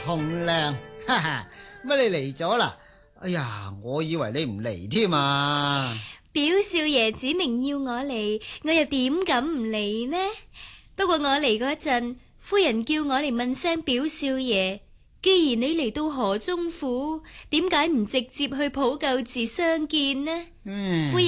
紅娘，哈哈，乜你嚟咗啦？哎呀，我以為你唔嚟添啊！ 表少爺指明要我嚟，我又點敢唔嚟呢？不過我嚟嗰陣，夫人叫我嚟問聲表少爺，既然你嚟到河中府，點解唔直接去普救寺相見呢？夫人